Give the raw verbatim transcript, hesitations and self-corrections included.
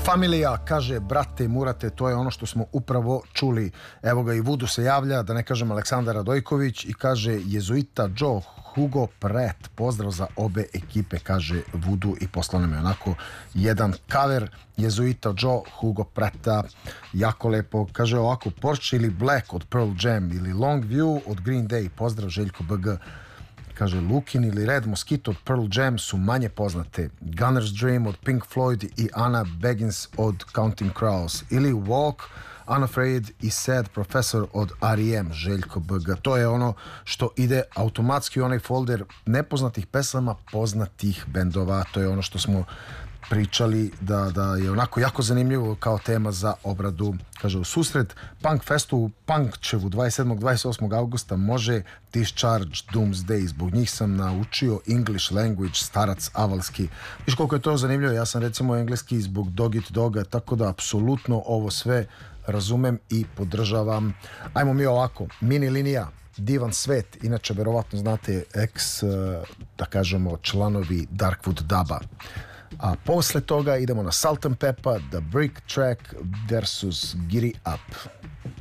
Familija, kaže, brate Murate, to je ono što smo upravo čuli. Evo ga i Vudu se javlja, da ne kažem Aleksandar Radojković, i kaže Jezuita Joe, Hugo Pratt. Pozdrav za obe ekipe, kaže Vudu, i poslao nam je onako jedan cover Jezuita Joe, Hugo Pratta, jako lepo. Kaže ovako, Porsche ili Black od Pearl Jam ili Long View od Green Day. Pozdrav Željko B G. Kaže Lukin ili Red Mosquito od Pearl Jam su manje poznate. Gunner's Dream od Pink Floyd i Anna Beggins od Counting Crows. Ili Walk, Unafraid i Sad Professor od R E M, Željko B G. To je ono što ide automatski u onaj folder nepoznatih pesama, poznatih bendova. To je ono što smo pričali da, da je onako jako zanimljivo kao tema za obradu. Kaže, u susret Punk Festu u Punkčevu dvadeset sedmog i dvadeset osmog augusta može Discharge, Doomsday. Zbog njih sam naučio English language, starac avalski. Viš koliko je to zanimljivo, ja sam recimo engleski zbog Dog Eat Doga, tako da apsolutno ovo sve razumem i podržavam. Ajmo mi ovako, mini linija, Divan svet, inače verovatno znate ex, da kažemo, članovi Darkwood Duba. A posle toga idemo na Salt and Pepper, The Brick Track versus Giddy Up.